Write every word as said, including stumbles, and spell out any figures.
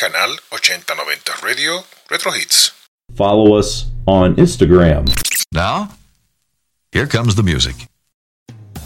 canal ochenta noventa Radio Retro Hits. Follow us on Instagram. Now, here comes the music.